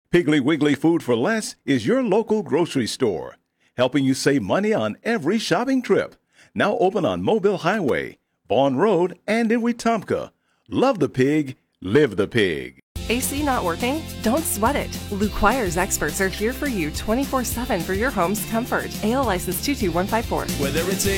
Piggly Wiggly Food for Less is your local grocery store, helping you save money on every shopping trip. Now open on Mobile Highway, Vaughn Road, and in Wetumpka. Love the pig, live the pig. AC not working? Don't sweat it. Luquire's experts are here for you 24/7 for your home's comfort. AL license 22154. Whether it's